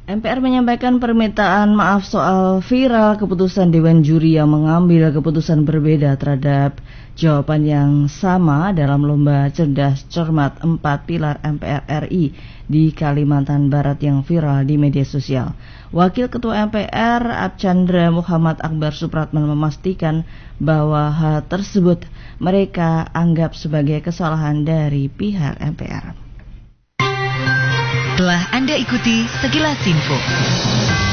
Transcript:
MPR menyampaikan permintaan maaf soal viral keputusan Dewan Juri yang mengambil keputusan berbeda terhadap jawaban yang sama dalam lomba cerdas cermat 4 pilar MPR RI di Kalimantan Barat yang viral di media sosial. Wakil Ketua MPR Archandra Muhammad Akbar Supratman memastikan bahwa hal tersebut mereka anggap sebagai kesalahan dari pihak MPR. Telah Anda ikuti sekilas info.